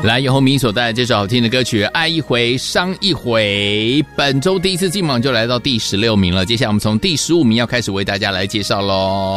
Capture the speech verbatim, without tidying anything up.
来，由洪明所带来这首好听的歌曲《爱一回伤一回》，本周第一次进榜就来到第十六名了。接下来我们从第十五名要开始为大家来介绍咯。